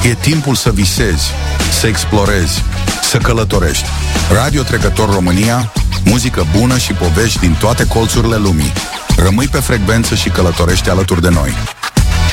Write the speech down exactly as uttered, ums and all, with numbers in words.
E timpul să visezi, să explorezi, să călătorești. Radio Trecător România, muzică bună și povești din toate colțurile lumii. Rămâi pe frecvență și călătorește alături de noi.